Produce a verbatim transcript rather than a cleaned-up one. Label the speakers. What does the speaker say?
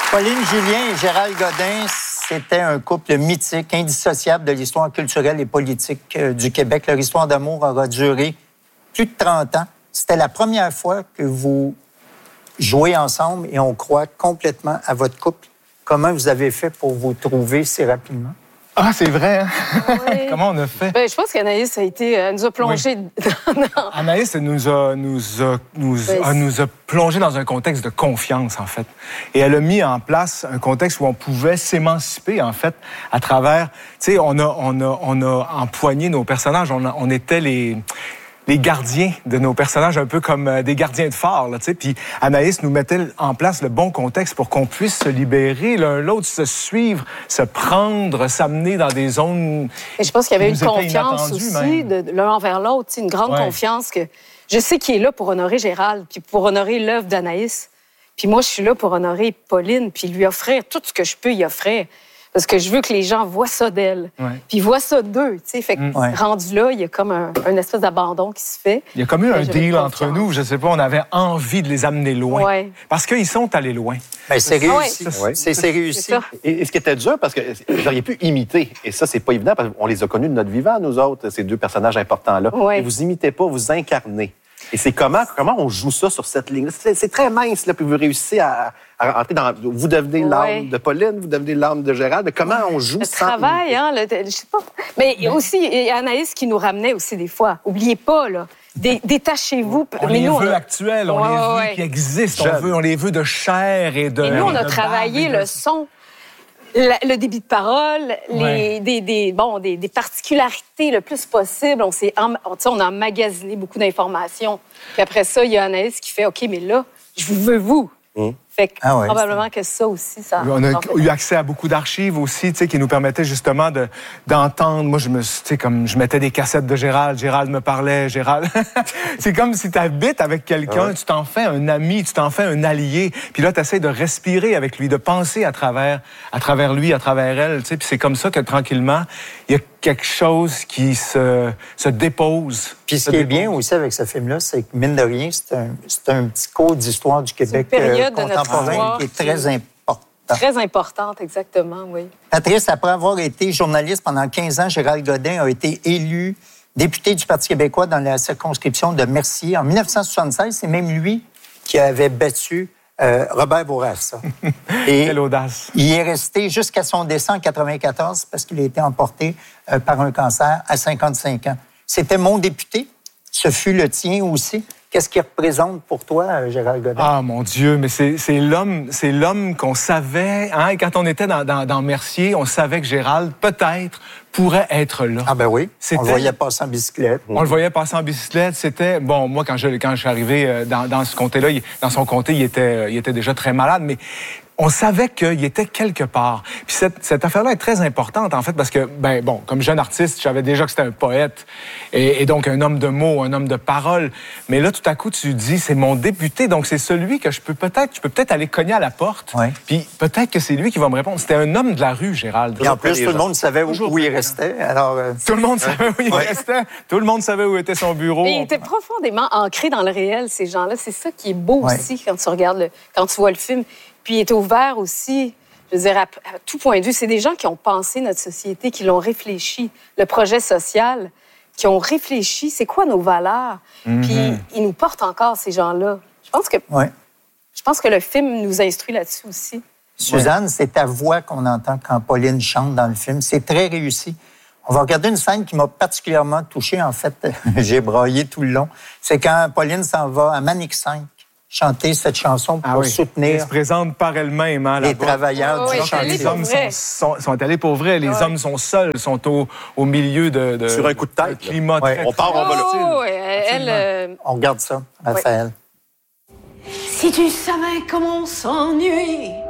Speaker 1: Pauline Julien et Gérald Godin, c'était un couple mythique, indissociable de l'histoire culturelle et politique euh, du Québec. Leur histoire d'amour aura duré plus de trente ans. C'était la première fois que vous jouez ensemble et on croit complètement à votre couple. Comment vous avez fait pour vous trouver si rapidement?
Speaker 2: Ah, c'est vrai, hein?
Speaker 3: Oui.
Speaker 2: Comment on a fait?
Speaker 3: Ben, je pense qu'Anaïs a été, euh, nous a plongé
Speaker 2: Oui.
Speaker 3: dans...
Speaker 2: Anaïs nous a, nous, a, nous,
Speaker 3: Ben,
Speaker 2: a, nous a plongé dans un contexte de confiance, en fait. Et elle a mis en place un contexte où on pouvait s'émanciper, en fait, à travers... Tu sais, on a, on, a, on a empoigné nos personnages. On, a, on était les... les gardiens de nos personnages, un peu comme euh, des gardiens de phare, là, tu sais. Puis Anaïs nous mettait en place le bon contexte pour qu'on puisse se libérer l'un l'autre, se suivre, se prendre, s'amener dans des zones.
Speaker 3: Et je pense qu'il y avait
Speaker 2: qui
Speaker 3: une
Speaker 2: nous étaient
Speaker 3: confiance
Speaker 2: inattendues,
Speaker 3: aussi
Speaker 2: même.
Speaker 3: de, de l'un envers l'autre, tu sais, une grande
Speaker 2: Ouais.
Speaker 3: confiance que je sais qu'il est là pour honorer Gérald, puis pour honorer l'œuvre d'Anaïs. Puis moi, je suis là pour honorer Pauline, puis lui offrir tout ce que je peux y offrir. Parce que je veux que les gens voient ça d'elle,
Speaker 2: Ouais.
Speaker 3: puis voient ça d'eux, tu sais. Fait que
Speaker 1: Ouais.
Speaker 3: rendu là, il y a comme un, un espèce d'abandon qui se fait.
Speaker 2: Il y a comme eu un
Speaker 3: J'avais
Speaker 2: deal
Speaker 3: confiance.
Speaker 2: entre nous, je sais pas, on avait envie de les amener loin.
Speaker 3: Ouais.
Speaker 2: Parce qu'ils sont allés loin.
Speaker 1: Ben, c'est
Speaker 3: Ah
Speaker 1: réussi.
Speaker 4: ouais.
Speaker 1: C'est, c'est réussi.
Speaker 3: C'est ça.
Speaker 4: Et, et ce qui était dur, parce que vous auriez pu imiter, et ça, c'est pas évident, parce qu'on les a connus de notre vivant, nous autres, ces deux personnages importants-là.
Speaker 3: Ouais.
Speaker 4: Et vous imitez pas, vous incarnez. Et c'est comment, comment on joue ça sur cette ligne? C'est, c'est très mince, là, puis vous réussissez à, à rentrer dans... Vous devenez l'âme
Speaker 3: Ouais.
Speaker 4: de Pauline, vous devenez l'âme de Gérald, mais comment on joue
Speaker 3: Le
Speaker 4: sans
Speaker 3: travail, hein, le- je sais pas. Mais il y a aussi il y a Anaïs qui nous ramenait aussi des fois. Oubliez pas, là. Dé- détachez-vous.
Speaker 2: On
Speaker 3: Mais
Speaker 2: les
Speaker 3: nous, on
Speaker 2: veut
Speaker 3: a-
Speaker 2: actuels, on
Speaker 3: Ouais,
Speaker 2: les veut
Speaker 3: ouais.
Speaker 2: qui existent,
Speaker 4: Jeunes.
Speaker 2: on, veut, on les veut de chair et de...
Speaker 3: Et nous, on a
Speaker 2: de
Speaker 3: travaillé
Speaker 2: barbe et de-
Speaker 3: le son, la- le débit de parole, les,
Speaker 2: Ouais.
Speaker 3: des, des, bon, des, des particularités le plus possible. On, s'est em- on, tu sais, on a emmagasiné beaucoup d'informations. Puis après ça, il y a Anaïs qui fait « OK, mais là, je vous veux vous.
Speaker 4: Hum.
Speaker 3: Fait que
Speaker 1: Ah ouais,
Speaker 3: probablement que ça aussi, ça...
Speaker 2: On a
Speaker 3: ça en fait
Speaker 2: eu accès à beaucoup d'archives aussi, tu sais, qui nous permettaient justement de, d'entendre. Moi, je me, tu sais, comme je mettais des cassettes de Gérald, Gérald me parlait, Gérald. C'est comme si tu habites avec quelqu'un,
Speaker 4: Ah ouais.
Speaker 2: tu t'en fais un ami, tu t'en fais un allié, puis là, tu essaies de respirer avec lui, de penser à travers, à travers lui, à travers elle, tu sais, puis c'est comme ça que tranquillement, il y a quelque chose qui se, se dépose.
Speaker 1: Puis ce
Speaker 2: Se
Speaker 1: qui est
Speaker 2: dépose.
Speaker 1: bien aussi avec ce film-là, c'est que, mine de rien, c'est un, c'est un petit cours d'histoire du Québec
Speaker 3: une période de notre
Speaker 1: contemporain
Speaker 3: histoire
Speaker 1: qui est
Speaker 3: qui-
Speaker 1: très important.
Speaker 3: Très importante, exactement, oui.
Speaker 1: Patrice, après avoir été journaliste pendant quinze ans, Gérald Godin a été élu député du Parti québécois dans la circonscription de Mercier. En dix-neuf cent soixante-seize, c'est même lui qui avait battu euh, Robert Bourassa. Et
Speaker 2: Quelle audace.
Speaker 1: il est resté jusqu'à son décès en quatre-vingt-quatorze parce qu'il a été emporté euh, par un cancer à cinquante-cinq ans. C'était mon député. Ce fut le tien aussi. Qu'est-ce qu'il représente pour toi, euh, Gérald Godin?
Speaker 2: Ah, mon Dieu, mais c'est, c'est l'homme, c'est l'homme qu'on savait, hein, et quand on était dans, dans, dans Mercier, on savait que Gérald, peut-être, pourrait être là.
Speaker 1: Ah ben oui,
Speaker 2: C'était-
Speaker 1: on le voyait passer en bicyclette.
Speaker 2: On le voyait passer en bicyclette. C'était bon. Moi, quand je quand je suis arrivé euh, dans, dans ce comté-là, il- dans son comté, il était euh, il était déjà très malade, mais on savait qu'il était quelque part. Puis cette, cette affaire-là est très importante en fait parce que ben bon, comme jeune artiste, je savais déjà que c'était un poète et, et donc un homme de mots, un homme de parole. Mais là, tout à coup, tu dis c'est mon député, donc c'est celui que je peux peut-être, je peux peut-être aller cogner à la porte.
Speaker 1: Ouais.
Speaker 2: Puis peut-être que c'est lui qui va me répondre. C'était un homme de la rue, Gérald.
Speaker 1: Et en plus,
Speaker 4: les
Speaker 1: tout le
Speaker 4: gens.
Speaker 1: monde savait où, où il restait. Alors, euh,
Speaker 2: Tout le monde savait où il restait. Tout le monde savait où était son bureau.
Speaker 3: Et il était profondément ancré dans le réel, ces gens-là. C'est ça qui est beau
Speaker 1: Ouais.
Speaker 3: aussi quand tu regardes, le, quand tu vois le film. Puis il était ouvert aussi, je veux dire, à, à tout point de vue. C'est des gens qui ont pensé notre société, qui l'ont réfléchi. Le projet social, qui ont réfléchi, c'est quoi nos valeurs? Puis ils nous portent encore, ces gens-là. Je pense que,
Speaker 1: ouais.
Speaker 3: je pense que le film nous instruit là-dessus aussi.
Speaker 1: Suzanne, c'est ta voix qu'on entend quand Pauline chante dans le film. C'est très réussi. On va regarder une scène qui m'a particulièrement touchée. En fait, j'ai braillé tout le long. C'est quand Pauline s'en va à Manic cinq chanter cette chanson pour
Speaker 2: Ah oui. Elle
Speaker 1: soutenir
Speaker 2: se présente par elle-même. Hein,
Speaker 1: les
Speaker 2: là-bas.
Speaker 1: travailleurs
Speaker 3: Oh,
Speaker 1: du
Speaker 3: oui,
Speaker 2: Quand
Speaker 3: allée
Speaker 1: chantier.
Speaker 2: les
Speaker 3: pour
Speaker 2: hommes
Speaker 3: vrai.
Speaker 2: sont, sont, sont allés pour vrai, les
Speaker 3: Ouais.
Speaker 2: hommes sont seuls, sont au, au milieu de, de...
Speaker 4: Sur un coup de tête,
Speaker 2: de
Speaker 4: là.
Speaker 2: climat
Speaker 1: Ouais.
Speaker 2: très,
Speaker 4: On part, on va là.
Speaker 3: Oh, ouais, elle, euh,
Speaker 1: On regarde ça, Raphaël.
Speaker 5: Si tu savais comment on s'ennuie